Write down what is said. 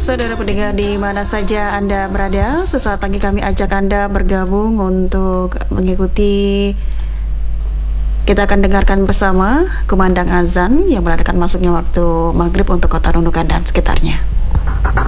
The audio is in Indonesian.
Saudara pendengar di mana saja Anda berada, sesaat lagi kami ajak Anda bergabung untuk mengikuti. Kita akan dengarkan bersama kumandang azan yang menandakan masuknya waktu maghrib untuk Kota Nunukan dan sekitarnya.